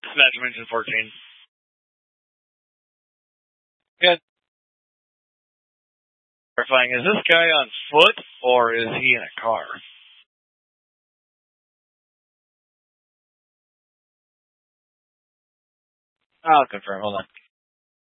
Not Dimension 14. Good. Clarifying, is this guy on foot or is he in a car? I'll confirm. Hold on.